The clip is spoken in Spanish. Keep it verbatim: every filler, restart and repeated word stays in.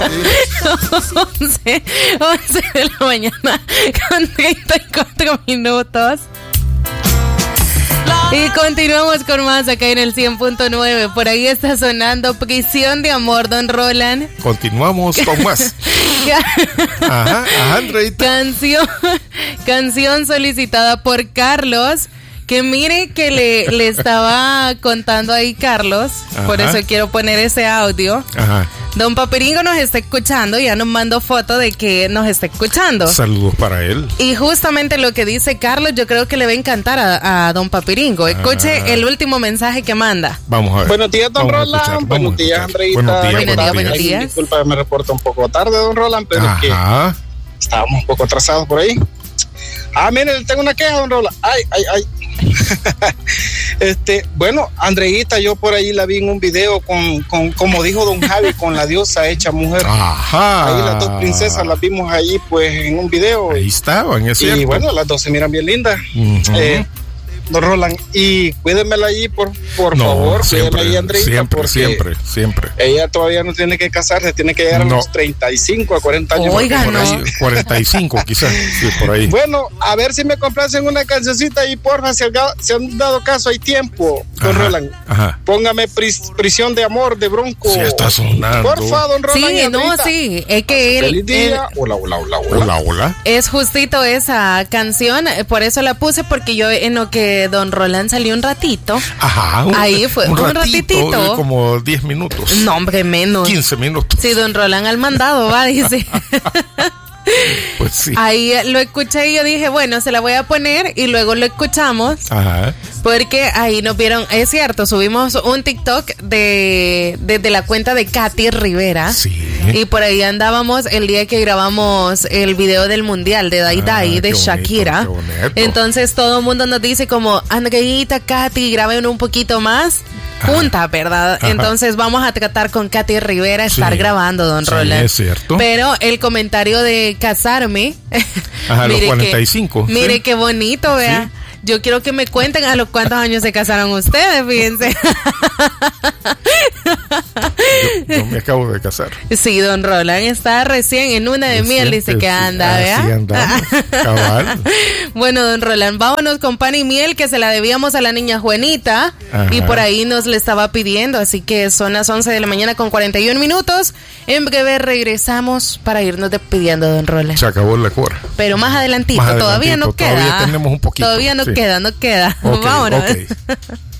once, once de la mañana con treinta y cuatro minutos. Y continuamos con más acá en el cien punto nueve. Por ahí está sonando Prisión de Amor, don Roland. Continuamos con más. Ajá, ajá, Andreita. Canción, canción solicitada por Carlos. Que mire que le, le estaba contando ahí Carlos. Ajá. Por eso quiero poner ese audio. Ajá. Don Paperingo nos está escuchando, ya nos mandó foto de que nos está escuchando. Saludos para él. Y justamente lo que dice Carlos, yo creo que le va a encantar a, a Don Paperingo. Escuche ah. el último mensaje que manda. Vamos a ver. Buenos días, don Vamos Roland. Buenos días, Andreita. Buenos días, buenos días. Buenos días. Disculpa, me reporto un poco tarde, don Roland, pero es que estábamos un poco atrasados por ahí. Ah, mire, tengo una queja, don Roland. Ay, ay, ay. este, bueno, Andreita, yo por ahí la vi en un video con, con como dijo don Javi, con la diosa hecha mujer. Ajá. Ahí las dos princesas las vimos ahí pues en un video. Ahí estaban, es cierto. Y bueno, las dos se miran bien lindas. Uh-huh. Eh, don Roland, y cuídemela allí, por, por no, favor, siempre, cuídemela ahí, Andreita. Siempre, siempre, siempre. Ella todavía no tiene que casarse, tiene que llegar no. a los treinta y cinco, a cuarenta años. Oiga, por no. ahí, cuarenta y cinco quizás, sí, por ahí. Bueno, a ver si me complacen una cancioncita y porfa, si, si han dado caso, hay tiempo, don ajá, Roland. Ajá. Póngame pris, Prisión de Amor de Bronco. Sí, está sonando. Porfa, don Roland. Sí, no, sí, es que él... Feliz día. Él, hola, hola, hola, hola. Hola, hola. Es justito esa canción, por eso la puse, porque yo en lo que don Roland salió un ratito. Ajá. Un, ahí fue un, un ratito, ratitito. Como diez minutos. No, hombre, menos. quince minutos. Sí, don Roland al mandado, va, dice. Pues sí. Ahí lo escuché y yo dije, bueno, se la voy a poner y luego lo escuchamos. Ajá. Porque ahí nos vieron, es cierto, subimos un TikTok de, de, de la cuenta de Katy Rivera. Sí. Y por ahí andábamos el día que grabamos el video del mundial de Dai Dai, ah, de Shakira. Bonito, entonces todo el mundo nos dice como, Andreita, Katy, graben un poquito más. Junta, ¿verdad? Ajá. Entonces vamos a tratar con Katy Rivera estar sí. grabando, don sí, Roland. Es cierto. Pero el comentario de casarme. Ajá, los cuarenta y cinco. Que, mire ¿sí? qué bonito, vea. ¿Sí? Yo quiero que me cuenten a los cuántos años se casaron ustedes, fíjense. Yo, yo me acabo de casar. Sí, don Roland está recién en luna de recién, miel, dice que anda, ¿vea? Así andamos, cabal. Bueno, don Roland, vámonos con pan y miel, que se la debíamos a la niña Juanita. Ajá. Y por ahí nos le estaba pidiendo, así que son las once de la mañana con cuarenta y un minutos. En breve regresamos para irnos despidiendo, don Roland. Se acabó la cora. Pero más adelantito, más adelantito todavía no todavía queda. Tenemos un poquito. Todavía no sí. queda, no queda. Okay, Vámonos. Okay.